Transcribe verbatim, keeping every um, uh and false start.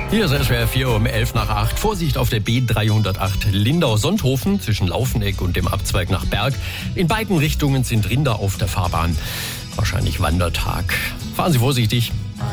Hier ist S W R vier um elf nach acht. Vorsicht auf der B dreihundertacht Lindau-Sonthofen zwischen Laufeneck und dem Abzweig nach Berg. In beiden Richtungen sind Rinder auf der Fahrbahn. Wahrscheinlich Wandertag. Fahren Sie vorsichtig.